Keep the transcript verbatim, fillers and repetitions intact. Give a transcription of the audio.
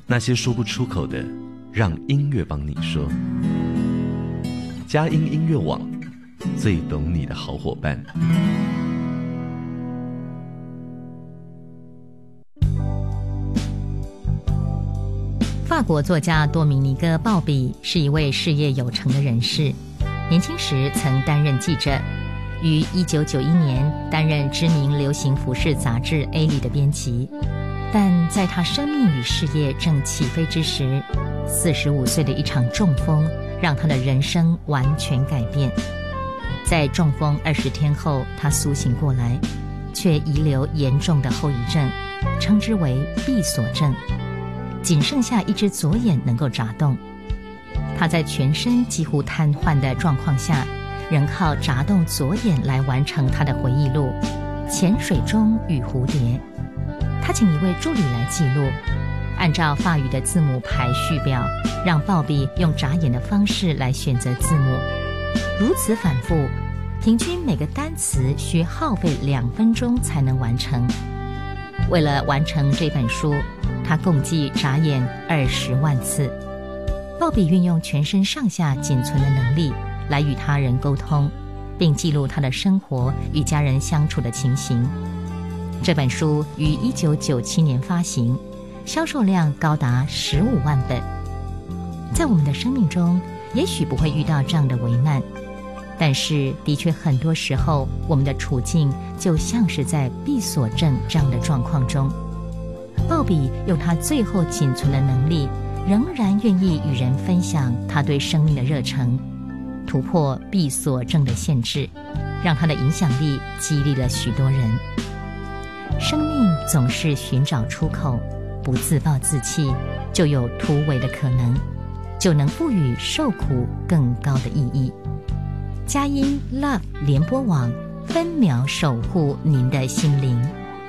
那些说不出口的，让音乐帮你说。佳音音乐网，最懂你的好伙伴。 法国作家多米尼戈·鲍比是一位事业有成的人士，年轻时曾担任记者，于一九九一年担任知名流行服饰杂志《A》里的编辑。但在他生命与事业正起飞之时，四十五岁的一场中风让他的人生完全改变。在中风二十天后，他苏醒过来，却遗留严重的后遗症，称之为闭锁症，仅剩下一只左眼能够眨动。他在全身几乎瘫痪的状况下，仍靠眨动左眼来完成他的回忆录《潜水中与蝴蝶》。他请一位助理来记录，按照法语的字母排序表，让鲍比用眨眼的方式来选择字母，如此反复，平均每个单词需耗费两分钟才能完成。为了完成这本书，他共计眨眼二十万次。鲍比运用全身上下仅存的能力来与他人沟通，并记录他的生活与家人相处的情形。这本书于一九九七年发行，销售量高达十五万本。在我们的生命中，也许不会遇到这样的危难，但是的确很多时候，我们的处境就像是在闭锁症这样的状况中。鲍比用他最后仅存的能力，仍然愿意与人分享他对生命的热忱，突破闭锁症的限制，让他的影响力激励了许多人。生命总是寻找出口，不自暴自弃，就有突围的可能，就能赋予受苦更高的意义。佳音 Love 联播网，分秒守护您的心灵。